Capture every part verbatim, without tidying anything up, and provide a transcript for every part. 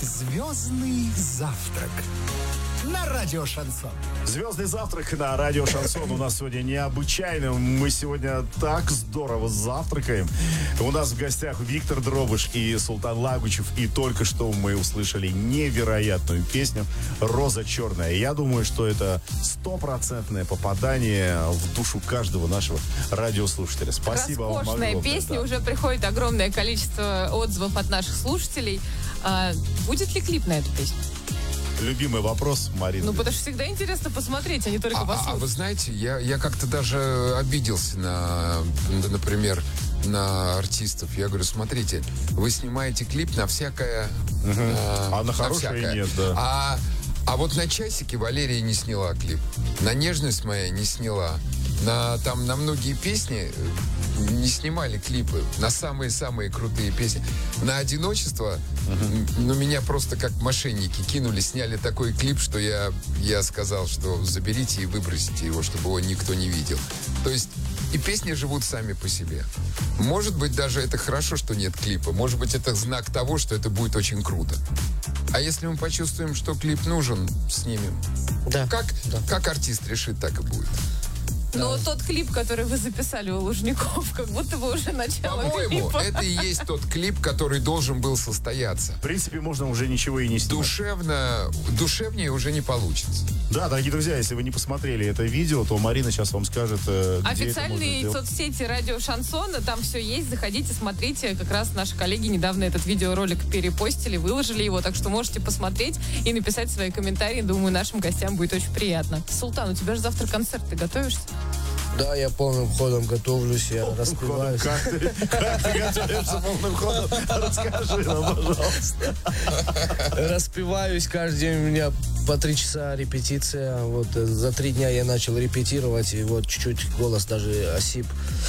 Звездный завтрак на радио Шансон. Звездный завтрак на радио Шансон у нас сегодня необычайный. Мы сегодня так здорово завтракаем. У нас в гостях Виктор Дробыш и Султан Лагучев. И только что мы услышали невероятную песню «Роза черная». Я думаю, что это стопроцентное попадание в душу каждого нашего радиослушателя. Спасибо вам огромное. Роскошная песня, да. Уже приходит огромное количество отзывов от наших слушателей. А будет ли клип на эту песню? Любимый вопрос, Марина. Ну, потому что всегда интересно посмотреть, а не только а, послушать. А вы знаете, я, я как-то даже обиделся на, например, на артистов. Я говорю, смотрите, вы снимаете клип на всякое... Угу. А, а на, на хорошее всякое. Нет, да. А, а вот на «Часики» Валерия не сняла клип. На «Нежность моя» не сняла. На, там, на многие песни не снимали клипы. На самые-самые крутые песни. На «Одиночество» uh-huh. ну, меня просто как мошенники кинули, сняли такой клип, что я, я сказал, что заберите и выбросите его, чтобы его никто не видел. То есть и песни живут сами по себе. Может быть, даже это хорошо, что нет клипа. Может быть, это знак того, что это будет очень круто. А если мы почувствуем, что клип нужен, снимем. Да. Как, да. как артист решит, так и будет. Но да. тот клип, который вы записали у Лужников, как будто бы уже начало По-моему, клипа. это и есть тот клип, который должен был состояться. В принципе, можно уже ничего и не снимать. Душевно, душевнее уже не получится. Да, дорогие друзья, если вы не посмотрели это видео, то Марина сейчас вам скажет, где официальные это соцсети радио Шансона, там все есть, заходите, смотрите. Как раз наши коллеги недавно этот видеоролик перепостили, выложили его, так что можете посмотреть и написать свои комментарии. Думаю, нашим гостям будет очень приятно. Султан, у тебя же завтра концерт, ты готовишься? Да, я полным ходом готовлюсь, я полным распеваюсь. Ходом. Как ты, как ты готовишься полным ходом? Расскажи нам, пожалуйста. Распеваюсь каждый день, у меня по три часа репетиция. Вот за три дня я начал репетировать, и вот чуть-чуть голос даже осип.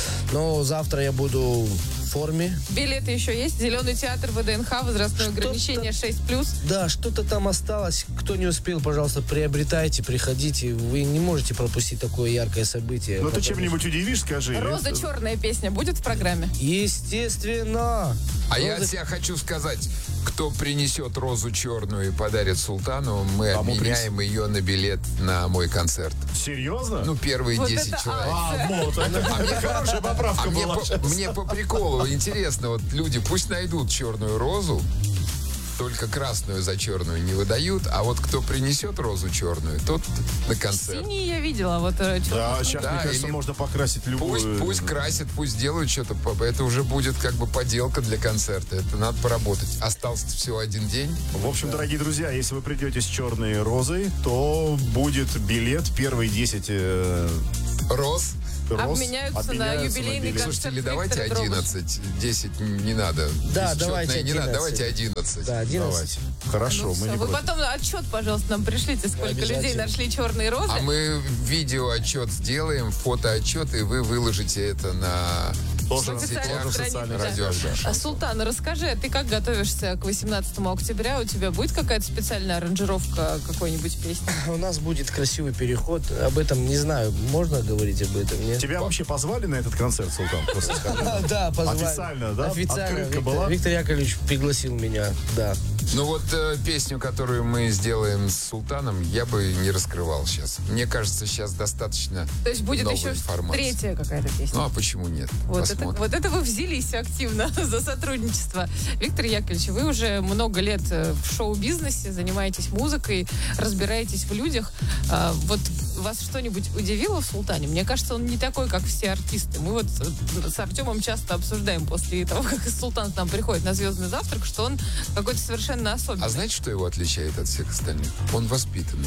Но завтра я буду в форме. Билеты еще есть? Зеленый театр, ВДНХ, возрастное что-то... ограничение шесть плюс. Да, что-то там осталось. Кто не успел, пожалуйста, приобретайте, приходите. Вы не можете пропустить такое яркое событие. Ну ты чем-нибудь удивишь, скажи. «Роза черная» песня будет в программе? Естественно. А Роза... я от себя хочу сказать, кто принесет розу черную и подарит Султану, мы Кому обменяем принес... ее на билет на мой концерт. Серьезно? Ну, первые вот десять человек. А, вот, это а мне хорошая поправка а была. Мне по, мне по приколу интересно, вот люди пусть найдут черную розу, только красную за черную не выдают, а вот кто принесет розу черную, тот на концерт. Синий я видела, вот черную. Да, сейчас, да, мне кажется, можно покрасить любую. Пусть, пусть красят, пусть делают что-то. Это уже будет как бы поделка для концерта. Это надо поработать. Остался всего один день. В общем, да. Дорогие друзья, если вы придете с черной розой, то будет билет первые десять э... роз. Роз, обменяются, обменяются на юбилейный концерт. Слушайте, или давайте одиннадцать, десять не надо. Да, давайте не надо, давайте одиннадцать. Да, одиннадцать. Давайте. Хорошо, ну, мы все. не Вы против. потом отчет, пожалуйста, нам пришлите, сколько людей нашли черные розы. А мы видеоотчет сделаем, фотоотчет, и вы выложите это на... Тоже в социальной радио. А, Султан, расскажи, ты как готовишься к восемнадцатому октября? У тебя будет какая-то специальная аранжировка какой-нибудь песни? У нас будет красивый переход. Об этом не знаю, можно говорить об этом, нет? Тебя вообще позвали на этот концерт, Султан? Да, позвали. Официально, да? Официально. Виктор Яковлевич пригласил меня, да. Ну вот э, песню, которую мы сделаем с Султаном, я бы не раскрывал сейчас. Мне кажется, сейчас достаточно. То есть будет еще информации. Третья какая-то песня. Ну а почему нет? Вот это, вот это вы взялись активно за сотрудничество. Виктор Яковлевич, вы уже много лет в шоу-бизнесе, занимаетесь музыкой, разбираетесь в людях. А, вот вас что-нибудь удивило в Султане? Мне кажется, он не такой, как все артисты. Мы вот с Артемом часто обсуждаем после того, как Султан к нам приходит на «Звездный завтрак», что он какой-то совершенно особенный. А знаете, что его отличает от всех остальных? Он воспитанный.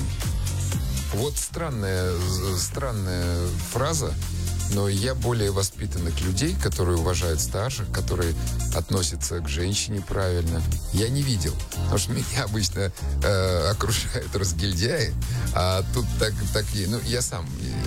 Вот странная, странная фраза, но я более воспитанных людей, которые уважают старших, которые относятся к женщине правильно, я не видел. Потому что меня обычно э, окружают разгильдяи, а тут так, такие, ну, я сам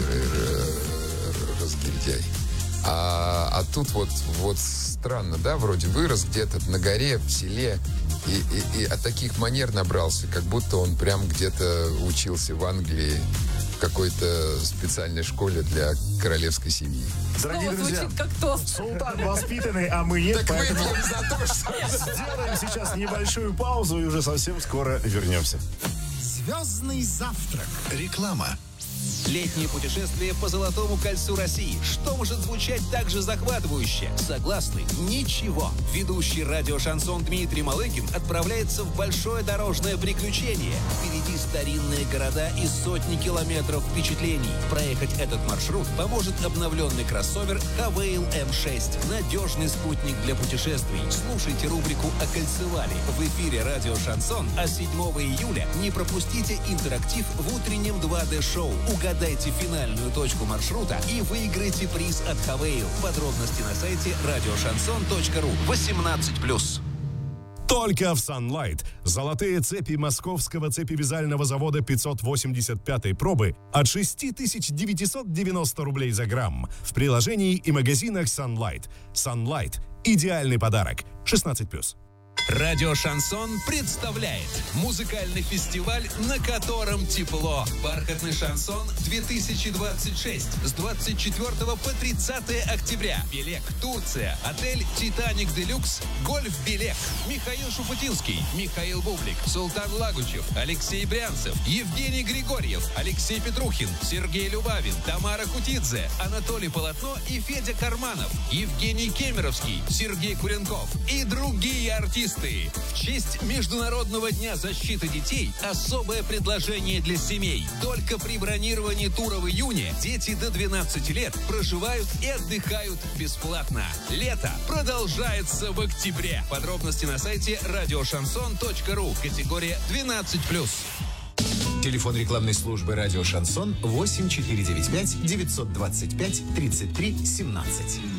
разгильдяй. А, а тут вот, вот странно, да, вроде вырос где-то на горе, в селе, и, и, и от таких манер набрался, как будто он прям где-то учился в Англии в какой-то специальной школе для королевской семьи. Дорогие Снова друзья, звучит как тост. Султан воспитанный, а мы нет, Так поэтому выпьем за то, что... сделаем сейчас небольшую паузу и уже совсем скоро вернемся. Звездный завтрак. Реклама. Летнее путешествие по Золотому кольцу России. Что может звучать так же захватывающе? Согласны? Ничего. Ведущий радио «Шансон» Дмитрий Малыгин отправляется в большое дорожное приключение. Впереди старинные города и сотни километров впечатлений. Проехать этот маршрут поможет обновленный кроссовер Хавейл эм шесть. Надежный спутник для путешествий. Слушайте рубрику «Окольцевали» в эфире радио «Шансон», а седьмого июля не пропустите интерактив в утреннем два дэ-шоу. Угадайте финальную точку маршрута и выиграйте приз от Хавейл. Подробности на сайте радиошансон точка ру. восемнадцать плюс. Только в Sunlight. Золотые цепи московского цепевязального завода пятьсот восемьдесят пятой пробы от шесть тысяч девятьсот девяносто рублей за грамм. В приложении и магазинах Sunlight. Sunlight. Идеальный подарок. шестнадцать плюс. Радио «Шансон» представляет музыкальный фестиваль, на котором тепло. «Бархатный шансон две тысячи двадцать шесть» с двадцать четвёртого по тридцатое октября. Белек, Турция, отель «Титаник Делюкс», «Гольф Белек». Михаил Шуфутинский, Михаил Бублик, Султан Лагучев, Алексей Брянцев, Евгений Григорьев, Алексей Петрухин, Сергей Любавин, Тамара Кутидзе, Анатолий Полотно и Федя Карманов, Евгений Кемеровский, Сергей Куренков и другие артисты. В честь Международного дня защиты детей особое предложение для семей. Только при бронировании тура в июне дети до двенадцати лет проживают и отдыхают бесплатно. Лето продолжается в октябре. Подробности на сайте радиошансон точка ру. Категория двенадцать плюс. Телефон рекламной службы «Радио Шансон» восемь четыре девять пять девятьсот двадцать пять тридцать три семнадцать.